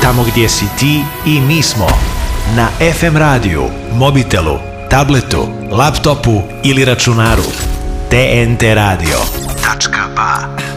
tamo gdje si ti i mi smo. Na FM radiju, mobitelu, tabletu, laptopu ili računaru. TNT Radio.